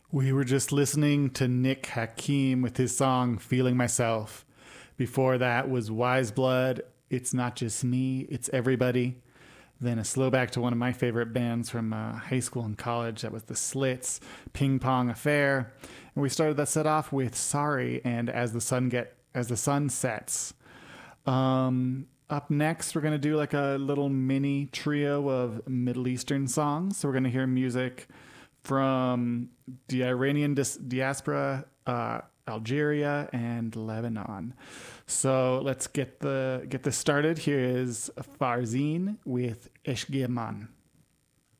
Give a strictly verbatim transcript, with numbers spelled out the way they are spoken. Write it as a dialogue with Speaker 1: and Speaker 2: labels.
Speaker 1: We were just listening to Nick Hakim with his song Feeling Myself. Before that was Wise Blood, It's Not Just Me, It's Everybody. Then a slow back to one of my favorite bands from uh, high school and college. That was the Slits, Ping Pong Affair. And we started that set off with Sorry and As the Sun Get As the Sun Sets. Um, up next, we're going to do like a little mini trio of Middle Eastern songs. So we're going to hear music from the Iranian dis- diaspora, uh, Algeria, and Lebanon. So let's get the get this started. Here is Farzin with Eshgiaman.